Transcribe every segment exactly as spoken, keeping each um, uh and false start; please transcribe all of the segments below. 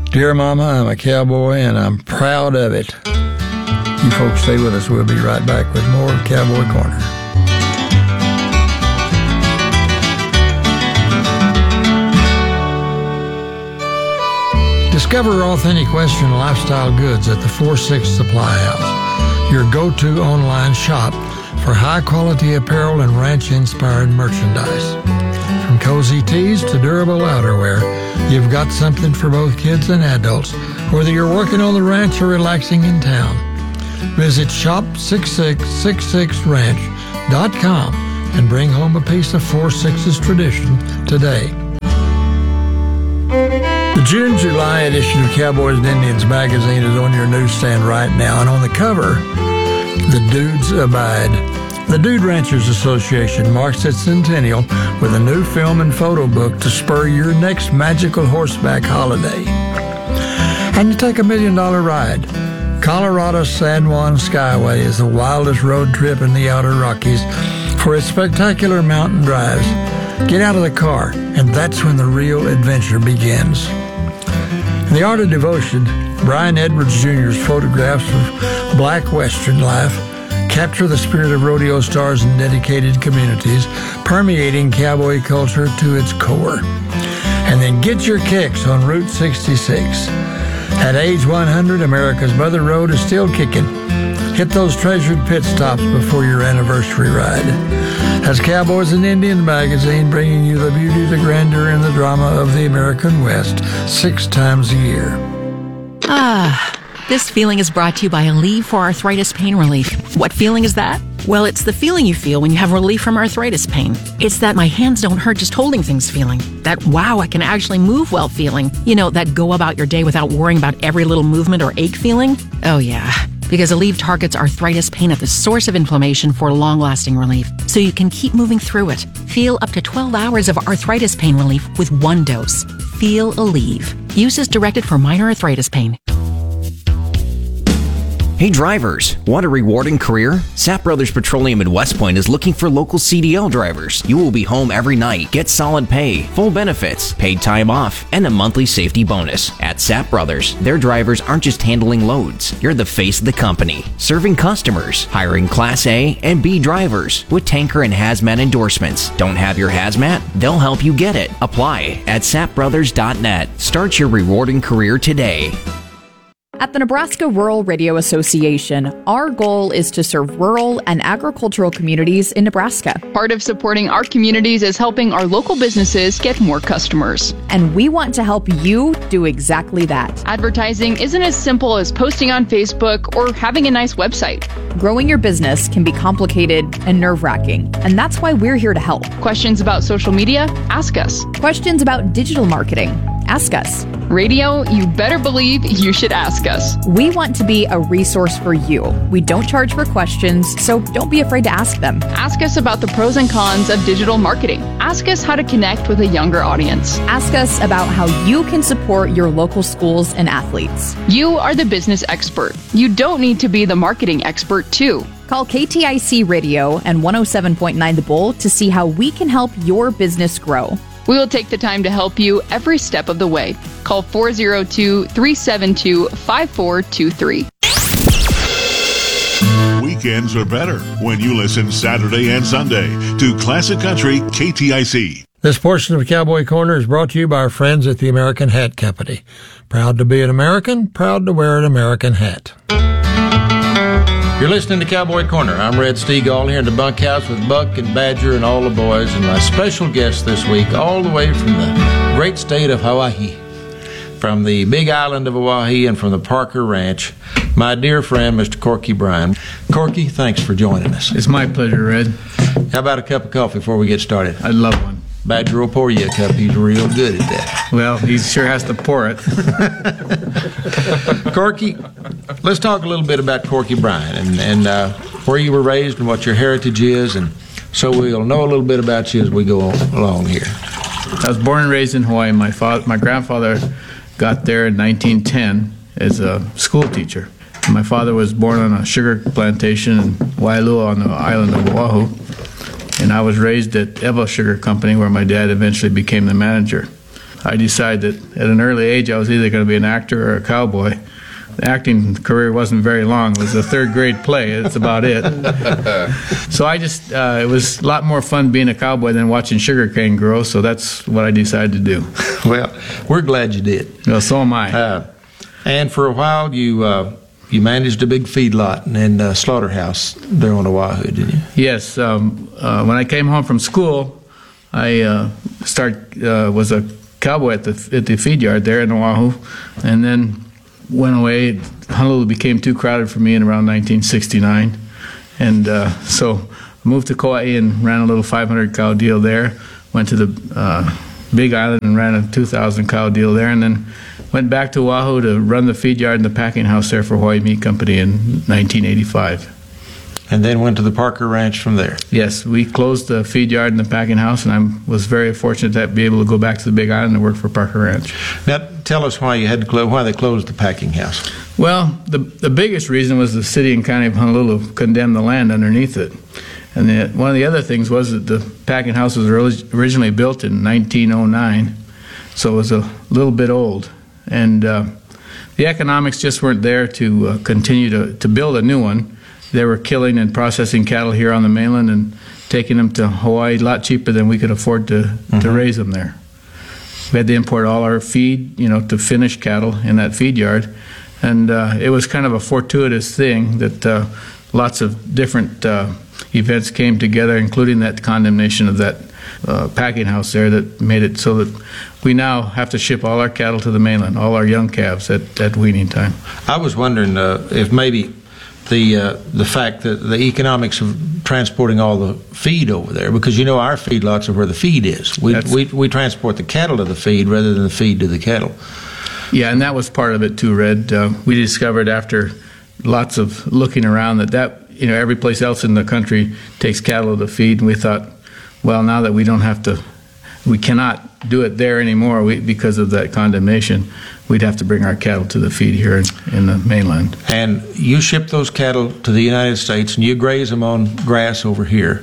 Dear Mama, I'm a cowboy and I'm proud of it. You folks stay with us. We'll be right back with more Cowboy Corner. Discover authentic Western lifestyle goods at the four six Supply House, your go-to online shop for high-quality apparel and ranch-inspired merchandise. From cozy tees to durable outerwear, you've got something for both kids and adults, whether you're working on the ranch or relaxing in town. Visit shop six six six six ranch dot com and bring home a piece of four six's tradition today. The June-July edition of Cowboys and Indians magazine is on your newsstand right now, and on the cover, The Dudes Abide. The Dude Ranchers Association marks its centennial with a new film and photo book to spur your next magical horseback holiday. And you take a million-dollar ride. Colorado San Juan Skyway is the wildest road trip in the outer Rockies for its spectacular mountain drives. Get out of the car, and that's when the real adventure begins. In The Art of Devotion, Brian Edwards Junior's photographs of black Western life capture the spirit of rodeo stars and dedicated communities, permeating cowboy culture to its core. And then get your kicks on Route sixty-six. At age one hundred, America's Mother Road is still kicking. Hit those treasured pit stops before your anniversary ride. That's Cowboys and Indians magazine, bringing you the beauty, the grandeur, and the drama of the American West six times a year. Ah, this feeling is brought to you by Aleve for arthritis pain relief. What feeling is that? Well, it's the feeling you feel when you have relief from arthritis pain. It's that my hands don't hurt just holding things feeling. That wow, I can actually move well feeling. You know, that go about your day without worrying about every little movement or ache feeling. Oh yeah, because Aleve targets arthritis pain at the source of inflammation for long-lasting relief, so you can keep moving through it. Feel up to twelve hours of arthritis pain relief with one dose. Feel Aleve. Use is directed for minor arthritis pain. Hey drivers, want a rewarding career? Sapp Brothers Petroleum in West Point is looking for local C D L drivers. You will be home every night, get solid pay, full benefits, paid time off, and a monthly safety bonus. At Sapp Brothers, their drivers aren't just handling loads. You're the face of the company, serving customers, hiring Class A and B drivers with tanker and hazmat endorsements. Don't have your hazmat? They'll help you get it. Apply at sapp brothers dot net. Start your rewarding career today. At the Nebraska Rural Radio Association, our goal is to serve rural and agricultural communities in Nebraska. Part of supporting our communities is helping our local businesses get more customers. And we want to help you do exactly that. Advertising isn't as simple as posting on Facebook or having a nice website. Growing your business can be complicated and nerve-wracking, and that's why we're here to help. Questions about social media? Ask us. Questions about digital marketing? Ask us. Radio, you better believe you should ask us. We want to be a resource for you. We don't charge for questions, so don't be afraid to ask them. Ask us about the pros and cons of digital marketing. Ask us how to connect with a younger audience. Ask us about how you can support your local schools and athletes. You are the business expert. You don't need to be the marketing expert, too. Call K T I C Radio and one oh seven point nine The Bull to see how we can help your business grow. We will take the time to help you every step of the way. Call four oh two, three seven two, five four two three. Weekends are better when you listen Saturday and Sunday to Classic Country K T I C. This portion of Cowboy Corner is brought to you by our friends at the American Hat Company. Proud to be an American, proud to wear an American hat. You're listening to Cowboy Corner. I'm Red Steagall here in the bunkhouse with Buck and Badger and all the boys, and my special guest this week, all the way from the great state of Hawaii, from the big island of Hawaii and from the Parker Ranch, my dear friend, Mister Corky Bryan. Corky, thanks for joining us. It's my pleasure, Red. How about a cup of coffee before we get started? I'd love one. Badger will pour you a cup. He's real good at that. Well, he sure has to pour it. Corky, let's talk a little bit about Corky Bryan and, and uh, where you were raised and what your heritage is, and so we'll know a little bit about you as we go along here. I was born and raised in Hawaii. My father, my grandfather got there in nineteen ten as a school teacher. My father was born on a sugar plantation in Wailua on the island of Oahu. And I was raised at Eva Sugar Company, where my dad eventually became the manager. I decided that at an early age I was either going to be an actor or a cowboy. The acting career wasn't very long. It was a third grade play. That's about it. So I just, uh, it was a lot more fun being a cowboy than watching sugarcane grow, so that's what I decided to do. Well, we're glad you did. Well, so am I. Uh, and for a while you uh, you managed a big feedlot and uh, slaughterhouse there on Oahu, didn't you? Yes. Um, uh, when I came home from school, I uh, start, uh, was a cowboy at the, at the feed yard there in Oahu, and then went away. Honolulu became too crowded for me in around nineteen sixty-nine, and uh, so moved to Kauai and ran a little five hundred cow deal there. Went to the uh, Big Island and ran a two thousand cow deal there, and then went back to Oahu to run the feed yard and the packing house there for Hawaii Meat Company in nineteen eighty-five. And then went to the Parker Ranch from there. Yes, we closed the feed yard and the packing house, and I was very fortunate to be able to go back to the Big Island and work for Parker Ranch. Now, tell us why you had to close, why they closed the packing house. Well, the the biggest reason was the city and county of Honolulu condemned the land underneath it. And the, one of the other things was that the packing house was originally built in nineteen oh nine, so it was a little bit old. And uh, the economics just weren't there to uh, continue to, to build a new one. They were killing and processing cattle here on the mainland and taking them to Hawaii a lot cheaper than we could afford to, mm-hmm. to raise them there. We had to import all our feed, you know, to finish cattle in that feed yard. And uh, it was kind of a fortuitous thing that uh, lots of different uh, events came together, including that condemnation of that uh, packing house there that made it so that we now have to ship all our cattle to the mainland, all our young calves at, at weaning time. I was wondering uh, if maybe the uh, the fact that the economics of transporting all the feed over there, because you know our feedlots are where the feed is. We, we we transport the cattle to the feed rather than the feed to the cattle. Yeah, and that was part of it too, Red. Uh, we discovered after lots of looking around that that you know every place else in the country takes cattle to the feed, and we thought, well, now that we don't have to, we cannot do it there anymore we, because of that condemnation. We'd have to bring our cattle to the feed here in, in the mainland. And you ship those cattle to the United States, and you graze them on grass over here.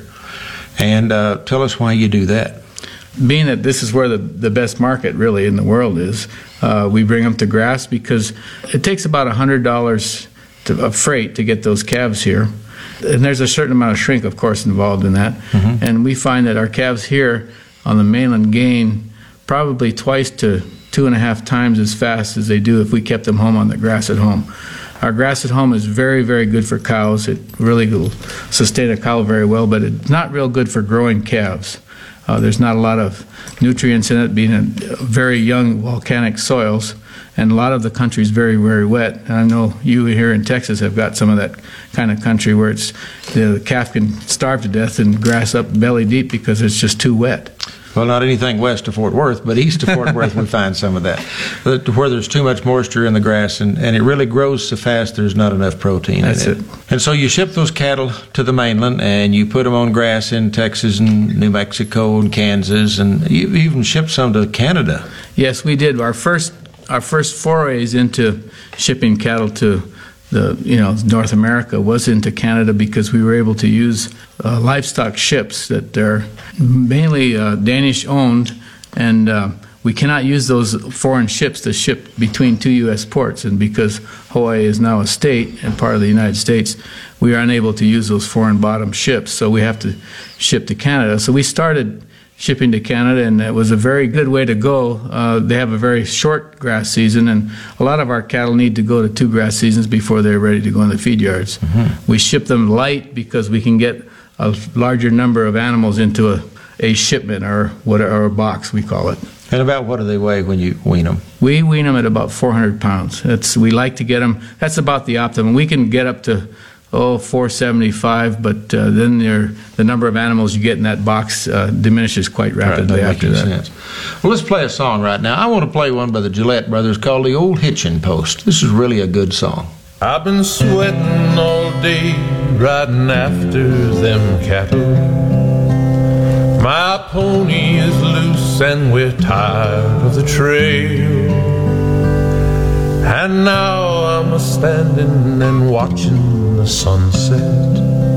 And uh, tell us why you do that. Being that this is where the, the best market really in the world is, uh, we bring them to grass because it takes about one hundred dollars to, of freight to get those calves here. And there's a certain amount of shrink, of course, involved in that. Mm-hmm. And we find that our calves here on the mainland gain probably twice to two and a half times as fast as they do if we kept them home on the grass at home. Our grass at home is very, very good for cows. It really will sustain a cow very well, but it's not real good for growing calves. Uh, there's not a lot of nutrients in it, being in very young volcanic soils, and a lot of the country is very, very wet. And I know you here in Texas have got some of that kind of country where it's the calf can starve to death and grass up belly deep because it's just too wet. Well, not anything west of Fort Worth, but east of Fort Worth we find some of that, where there's too much moisture in the grass, and, and it really grows so fast there's not enough protein That's in it. it. And so you ship those cattle to the mainland, and you put them on grass in Texas and New Mexico and Kansas, and you even shipped some to Canada. Yes, we did. Our first our first forays into shipping cattle to the you know North America was into Canada because we were able to use uh, livestock ships that are mainly uh, Danish owned, and uh, we cannot use those foreign ships to ship between two U S ports. And because Hawaii is now a state and part of the United States, we are unable to use those foreign bottom ships, so we have to ship to Canada. So we started shipping to Canada, and it was a very good way to go. Uh, they have a very short grass season, and a lot of our cattle need to go to two grass seasons before they're ready to go in the feed yards. Mm-hmm. We ship them light because we can get a larger number of animals into a, a shipment, or what, or a box, we call it. And about what do they weigh when you wean them? We wean them at about four hundred pounds. That's, we like to get them, that's about the optimum. We can get up to oh, four seventy-five, but uh, then the number of animals you get in that box uh, diminishes quite rapidly right, after that. Sense. Well, let's play a song right now. I want to play one by the Gillette Brothers called The Old Hitchin' Post. This is really a good song. I've been sweating all day riding after them cattle. My pony is loose and we're tired of the trail. And now I'm a standing and watching the sunset